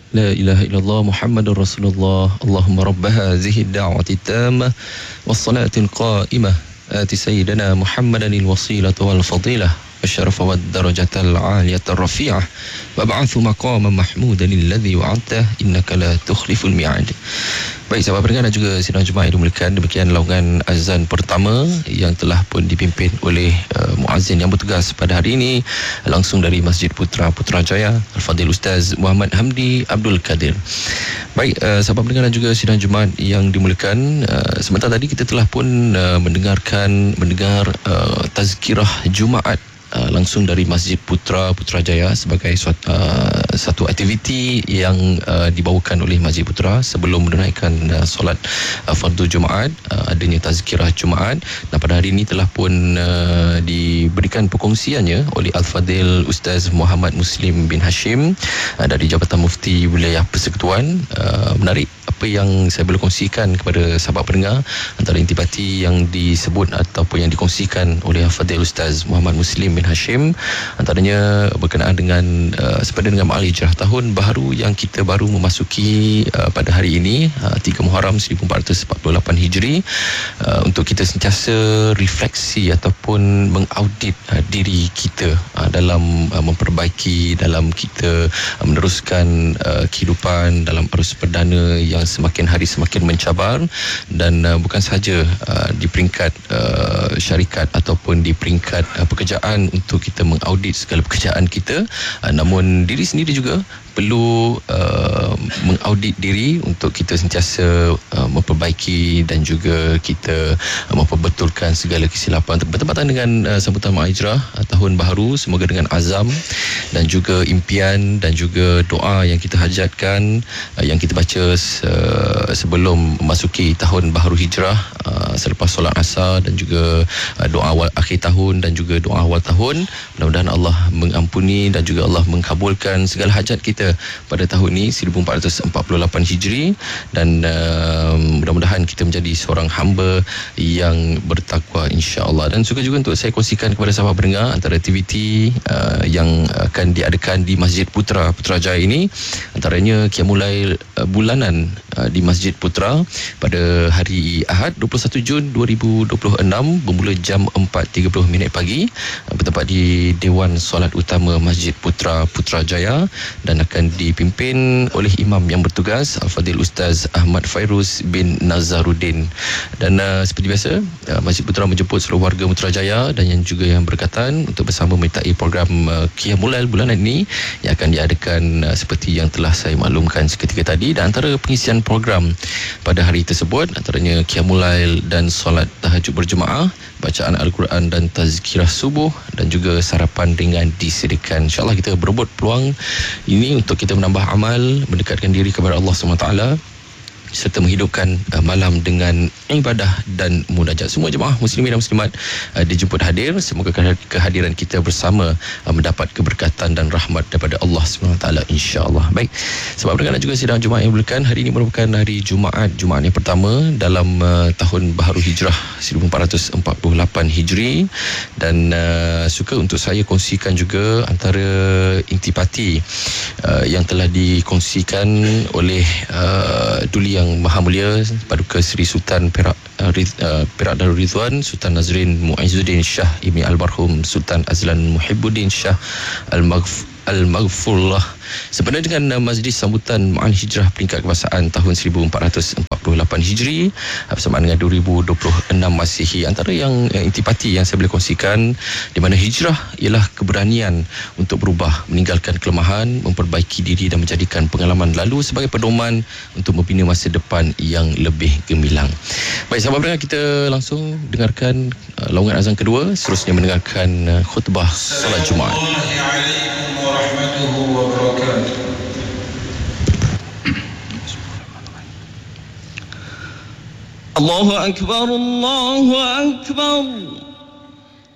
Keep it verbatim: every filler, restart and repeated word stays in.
لا إله إلا الله محمد رسول الله اللهم رب هذه الدعوة التامة والصلاة القائمة آت سيدنا محمدا الوصيلة والفضيلة والشرف والدرجة العالية الرفيعة وابعث مقاما محمودا الذي وعدته إنك لا تخلف الميعاد. Baik, sahabat pendengar dan juga sidang Jumaat yang dimuliakan, demikian laungan azan pertama yang telah pun dipimpin oleh uh, muazzin yang bertugas pada hari ini langsung dari Masjid Putra Putrajaya, Al-Fadhil Ustaz Muhammad Hamdi Abdul Kadir. Baik, uh, sahabat pendengar dan juga sidang Jumaat yang dimuliakan, uh, sebentar tadi kita telah pun uh, mendengarkan mendengar uh, tazkirah Jumaat Uh, langsung dari Masjid Putra Putrajaya sebagai suatu, uh, satu aktiviti yang uh, dibawakan oleh Masjid Putra sebelum menunaikan uh, solat uh, fardu Jumaat, uh, adanya tazkirah Jumaat. Dan pada hari ini telah pun uh, diberikan perkongsiannya oleh Al-Fadhil Ustaz Muhammad Muslim bin Hashim uh, dari Jabatan Mufti Wilayah Persekutuan. Uh, menarik apa yang saya boleh kongsikan kepada sahabat pendengar antara intipati yang disebut ataupun yang dikongsikan oleh Al-Fadhil Ustaz Muhammad Muslim bin Hashim, antaranya berkenaan dengan uh, sepadan dengan Ma'al Hijrah tahun baru yang kita baru memasuki uh, pada hari ini, uh, tiga Muharram seribu empat ratus empat puluh lapan Hijri, uh, untuk kita sentiasa refleksi ataupun mengaudit uh, diri kita uh, dalam uh, memperbaiki, dalam kita uh, meneruskan uh, kehidupan dalam arus perdana yang semakin hari semakin mencabar, dan uh, bukan sahaja uh, di peringkat uh, syarikat ataupun di peringkat uh, pekerjaan untuk kita mengaudit segala pekerjaan kita, uh, namun diri sendiri juga perlu uh, mengaudit diri untuk kita sentiasa uh, memperbaiki dan juga kita uh, memperbetulkan segala kesilapan. Bertepatan dengan uh, sambutan Ma'al Hijrah uh, tahun baru, semoga dengan azam dan juga impian dan juga doa yang kita hajatkan, uh, yang kita baca uh, sebelum memasuki tahun baru Hijrah, uh, selepas solat asar, dan juga uh, doa awal akhir tahun dan juga doa awal tahun. Mudah-mudahan Allah mengampuni dan juga Allah mengkabulkan segala hajat kita pada tahun ini seribu empat ratus empat puluh lapan Hijri, dan uh, mudah-mudahan kita menjadi seorang hamba yang bertakwa, insya-Allah. Dan suka juga untuk saya kongsikan kepada sahabat pendengar antara aktiviti uh, yang akan diadakan di Masjid Putra Putrajaya ini, antaranya Qiyamul uh, bulanan uh, di Masjid Putra pada hari Ahad dua puluh satu Jun dua ribu dua puluh enam bermula jam empat tiga puluh minit pagi, uh, bertempat di Dewan Solat Utama Masjid Putra Putrajaya, dan akan dipimpin oleh imam yang bertugas Al-Fadhil Ustaz Ahmad Fairuz bin Nazaruddin. Dan uh, seperti biasa, uh, Masjid Putra menjemput seluruh warga Putrajaya dan yang juga yang berkaitan untuk bersama menyertai program uh, Qiyamul bulanan ini yang akan diadakan uh, seperti yang telah saya maklumkan seketika tadi. Dan antara pengisian program pada hari tersebut antaranya Qiyamul dan solat tahajud berjemaah, bacaan Al-Quran dan tazkirah subuh, dan juga sarapan ringan disediakan. InsyaAllah kita berebut peluang ini untuk kita menambah amal, mendekatkan diri kepada Allah subhanahu wa taala, serta menghidupkan uh, malam dengan ibadah dan munajat. Semua jemaah muslimin dan muslimat uh, dijemput hadir. Semoga kehadiran kita bersama uh, mendapat keberkatan dan rahmat daripada Allah subhanahu wa taala, insya-Allah. Baik, sebab berkenaan juga sidang Jumaat yang dimuliakan, hari ini merupakan hari Jumaat, Jumaat yang pertama dalam uh, tahun baharu Hijrah seribu empat ratus empat puluh lapan Hijri, dan uh, suka untuk saya kongsikan juga antara intipati uh, yang telah dikongsikan oleh uh, Duli yang Maha Mulia Paduka Seri Sultan Perak uh, uh, Perak Darul Ridwan Sultan Nazrin Muizzuddin Shah Ibni Almarhum Sultan Azlan Muhibbuddin Shah Al-Maghf Al-Maghfurullah, sebenarnya dengan uh, majlis sambutan Ma'al Hijrah peringkat kebangsaan tahun seribu empat ratus empat puluh lapan Hijri uh, bersamaan dengan dua ribu dua puluh enam Masihi. Antara yang uh, intipati yang saya boleh kongsikan, di mana hijrah ialah keberanian untuk berubah, meninggalkan kelemahan, memperbaiki diri dan menjadikan pengalaman lalu sebagai pedoman untuk membina masa depan yang lebih gemilang. Baik, sahabat pendengar, kita langsung dengarkan uh, laungan azan kedua, seterusnya mendengarkan uh, khutbah solat Jumaat. Warahmatullahi wabarakatuh. Allahu Akbar, Allahu Akbar.